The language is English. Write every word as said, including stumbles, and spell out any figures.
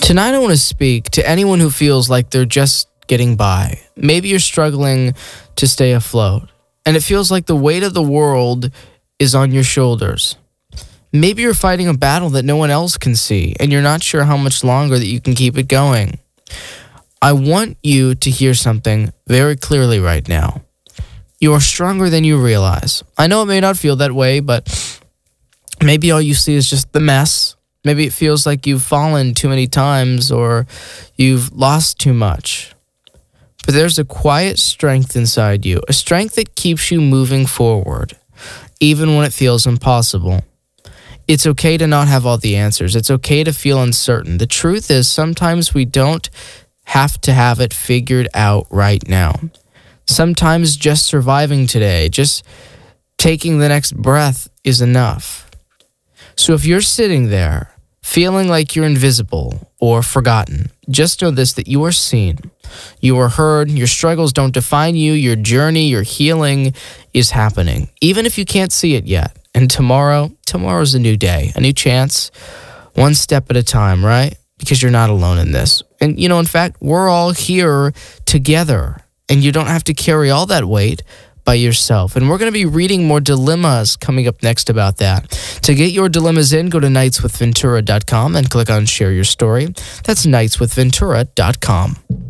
Tonight I want to speak to anyone who feels like they're just getting by. Maybe you're struggling to stay afloat, and it feels like the weight of the world is on your shoulders. Maybe you're fighting a battle that no one else can see, and you're not sure how much longer that you can keep it going. I want you to hear something very clearly right now. You are stronger than you realize. I know it may not feel that way, but maybe all you see is just the mess. Maybe it feels like you've fallen too many times or you've lost too much. But there's a quiet strength inside you, a strength that keeps you moving forward, even when it feels impossible. It's okay to not have all the answers. It's okay to feel uncertain. The truth is, sometimes we don't have to have it figured out right now. Sometimes just surviving today, just taking the next breath is enough. So if you're sitting there feeling like you're invisible or forgotten, just know this, that you are seen, you are heard, your struggles don't define you, your journey, your healing is happening, even if you can't see it yet. And tomorrow, tomorrow's a new day, a new chance, one step at a time, right? Because you're not alone in this. And, you know, in fact, we're all here together, and you don't have to carry all that weight by yourself. And we're going to be reading more dilemmas coming up next about that. To get your dilemmas in, go to nights with ventura dot com and click on Share Your Story. That's nights with ventura dot com.